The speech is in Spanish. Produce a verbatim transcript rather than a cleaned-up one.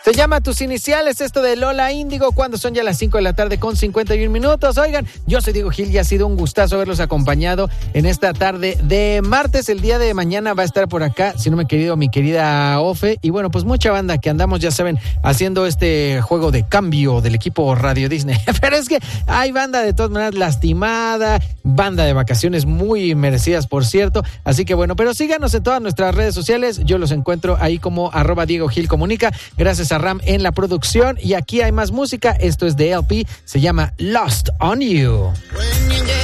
Se llama Tus Iniciales, esto de Lola Índigo, cuando son ya las cinco de la tarde con cincuenta y un minutos. Oigan, yo soy Diego Gil y ha sido un gustazo haberlos acompañado en esta tarde de martes. El día de mañana va a estar por acá, si no me he querido, mi querida Ofe. Y bueno, pues mucha banda que andamos, ya saben, haciendo este juego de cambio del equipo Radio Disney. Pero es que hay banda de todas maneras lastimada, banda de vacaciones muy merecidas, por cierto. Así que bueno, pero síganos en todas nuestras redes sociales. Yo los encuentro ahí como arroba Diego Gil Comunica. Gracias a Ram en la producción. Y aquí hay más música. Esto es de L P. Se llama Lost on You.